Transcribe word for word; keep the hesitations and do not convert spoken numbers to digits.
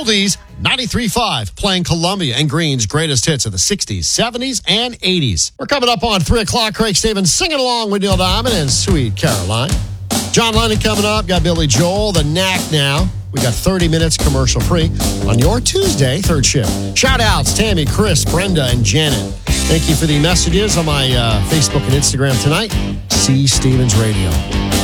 Oldies ninety-three point five, playing Columbia and Green's greatest hits of the sixties, seventies, and eighties. We're coming up on three o'clock. Craig Stevens singing along with Neil Diamond and Sweet Caroline. John Lennon coming up. Got Billy Joel, The Knack now. We got thirty minutes commercial free on your Tuesday, third shift. Shout outs, Tammy, Chris, Brenda, and Janet. Thank you for the messages on my uh, Facebook and Instagram tonight. C. Stevens Radio.